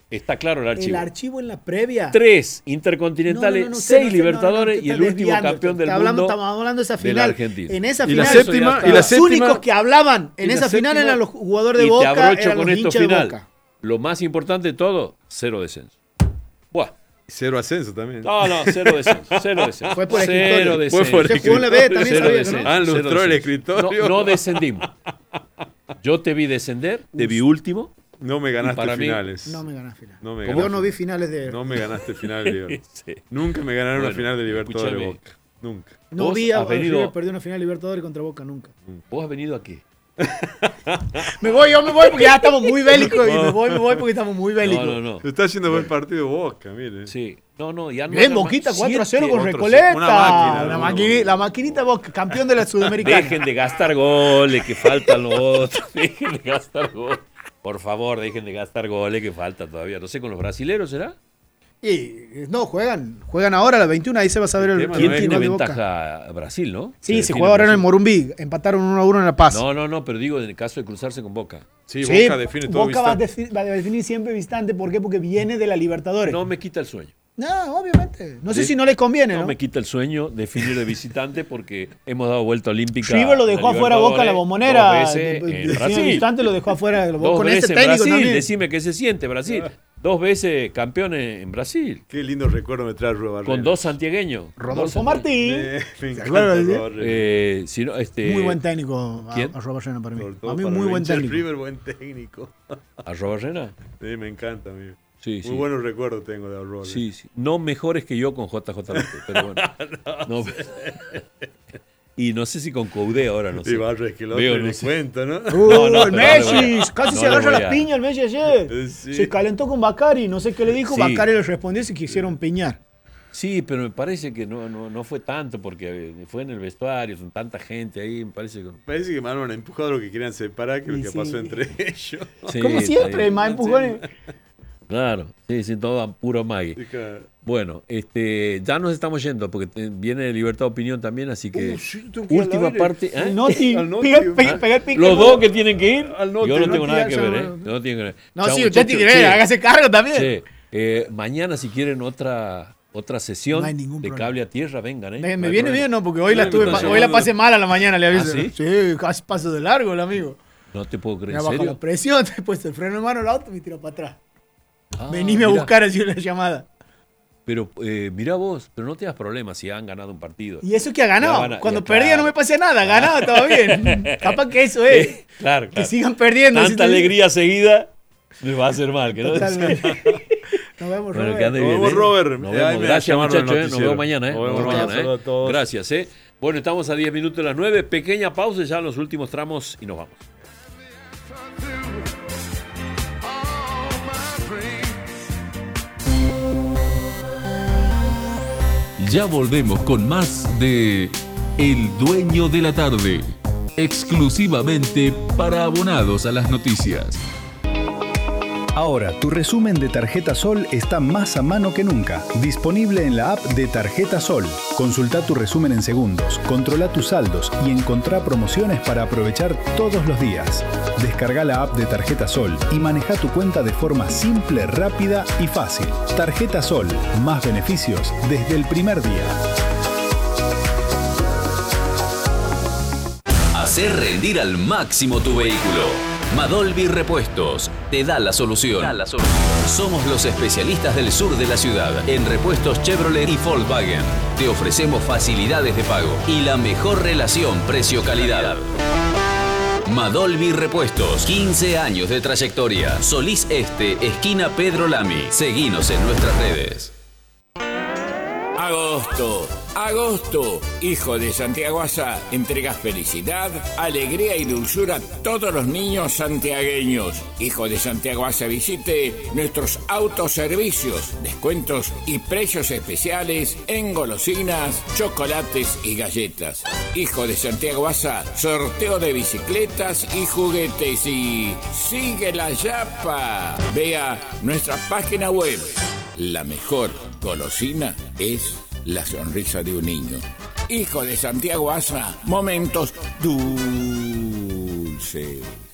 Está claro el archivo. El archivo en la previa. 3 intercontinentales, 6 Libertadores y el último campeón del mundo. Estamos hablando de esa final. De la Argentina. En esa Y final, la séptima. los únicos que hablaban en esa final eran los jugadores de Boca. Y te abrocho eran con los esto hinchas de final. Boca. Lo más importante de todo, 0 descenso. Buah. 0 ascenso también. No, 0 descenso. 0 descenso. Fue por Cero escritorio. descenso. Fue por Se jugó en la B, también Cero sabía, descenso. ¿no? Ah, lustró Cero el descenso. escritorio. No descendimos. Yo te vi descender, te vi último. No me ganaste para mí, finales. No me ganas final. No me Yo ganaste. no vi finales de... No me ganaste finales de Libertadores. Sí. Nunca me ganaron una final de Libertadores de escúchame. Boca. Nunca. No Vos vi a has venido- River perder una final de Libertadores contra Boca nunca. ¿Vos has venido aquí? Yo me voy porque ya estamos muy bélicos. Y me voy porque estamos muy bélicos. No. Se está haciendo buen partido Boca, mire. Sí. No, ya no. Bien, hagan más. Boquita 4-0 con 4-0. Recoleta. Una máquina, La maquinita Boca, campeón de la Sudamericana. Dejen de gastar goles, que faltan los otros. Dejen de gastar goles. Por favor, dejen de gastar goles, que falta todavía. No sé, con los brasileros, ¿será? Y no, juegan ahora a las 21, ahí se va a saber el tema ¿Quién no es tiene final de Boca. ventaja? Brasil, ¿no? Sí, se define juega ahora en el Brasil. Morumbí. Empataron 1-1 en La Paz. No, pero digo en el caso de cruzarse con Boca. Sí, Sí, Boca define todo Boca va a, visitante. va a definir siempre visitante. ¿Por qué? Porque viene de la Libertadores. No me quita el sueño. No, obviamente. No sé si no les conviene, ¿no? No me quita el sueño definir de visitante porque hemos dado vuelta olímpica. River lo en la dejó afuera a Boca en la Bombonera Bombonera. 2 veces en De Brasil. visitante lo dejó afuera. 2 Con veces ese en técnico Brasil. también. Decime qué se siente Brasil. 2 veces campeones en Brasil. Qué lindo recuerdo me trae Rubén. Con 2 santiagueños. Rodolfo Martín. Me ¿Se acuerdan de encanta ese? Si no, Muy buen técnico ¿quién? a Robarrena para mí. Sobre todo A mí para muy buen hincha del técnico. River, buen técnico. ¿Arroba Rena? Sí, me encanta, amigo. Sí. Muy buenos recuerdos tengo de Arroba. Sí. No mejores que yo con JJ López, pero bueno. No. Y no sé si con Coudet ahora, no sé. Y Barrio Esquelote, Veo, le no sé. cuento, ¿no? El pero Messi, no casi no se le agarra voy las a- piñas el Messi ayer. Sí. Se calentó con Bacari, no sé qué le dijo. Sí. Bacari le respondió y se quisieron piñar. Sí, pero me parece que no fue tanto porque fue en el vestuario, son tanta gente ahí, me parece que... Parece que me han empujado lo que querían separar que lo Y que sí. pasó entre ellos. Sí, Como está siempre, bien. más empujones. Claro, sí, todo a puro mague. Sí, claro. Bueno, ya nos estamos yendo porque viene Libertad de Opinión también, así que Sí, tengo que ir al última aire. parte. ¿eh? El Noti, Al Noti. pega el pique. Los dos que tienen que ir, Al Noti, yo no al tengo Noti, nada que ya, ver, ya, ¿eh? no. Yo no tengo que ver. No, Chao, sí, usted muchachos. tiene que ver, hágase cargo también. Mañana si quieren otra sesión No hay ningún de problema. Cable a Tierra, vengan, ¿eh? Me No hay viene problema. bien, ¿no? Porque hoy No, hoy la pasé mal a la mañana, le aviso. ¿Ah, sí? Sí, casi paso de largo el amigo. No te puedo creer, Me ¿en bajo la serio? presión, después el freno de mano al auto y me tiro para atrás. Ah, Venime a mirá. buscar así una llamada. Pero mirá vos, pero no te das problemas si han ganado un partido. Y eso que ha ganado. Ya van a- Cuando ya, perdía claro. no me pasé nada, ganaba todo bien. Capaz que eso es. Claro, Que sigan perdiendo. Tanta así, alegría seguida me va a hacer mal. Que no Totalmente. Nos vemos, Bueno, Robert. que ande Nos bien, vemos, ¿eh? Robert. Nos Ahí vemos. me Gracias, llamaron al muchachos. Nos noticiero. vemos mañana, ¿eh? Nos Nos vemos, vemos mañana, saludos a todos. Gracias, ¿eh? Bueno, estamos a 10 minutos de las 9. Pequeña pausa ya en los últimos tramos y nos vamos. Ya volvemos con más de El Dueño de la Tarde, exclusivamente para abonados a las noticias. Ahora, tu resumen de Tarjeta Sol está más a mano que nunca. Disponible en la app de Tarjeta Sol. Consulta tu resumen en segundos, controla tus saldos y encontrá promociones para aprovechar todos los días. Descarga la app de Tarjeta Sol y maneja tu cuenta de forma simple, rápida y fácil. Tarjeta Sol, más beneficios desde el primer día. Hacer rendir al máximo tu vehículo. Madolvi Repuestos te da la solución. Somos los especialistas del sur de la ciudad en repuestos Chevrolet y Volkswagen. Te ofrecemos facilidades de pago y la mejor relación precio-calidad. Madolvi Repuestos, 15 años de trayectoria. Solís Este, esquina Pedro Lamy. Seguinos en nuestras redes. Agosto, hijo de Santiago Asa, entregas felicidad, alegría y dulzura a todos los niños santiagueños. Hijo de Santiago Asa, visite nuestros autoservicios, descuentos y precios especiales en golosinas, chocolates y galletas. Hijo de Santiago Asa, sorteo de bicicletas y juguetes y sigue la yapa. Vea nuestra página web. La mejor golosina es la sonrisa de un niño. Hijo de Santiago Asa, momentos dulces.